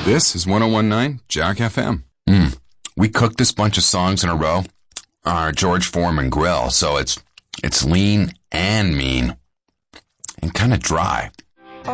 This is 1019 Jack FM. We cooked this bunch of songs in a row on our George Foreman grill, so it's lean and mean and kind of dry.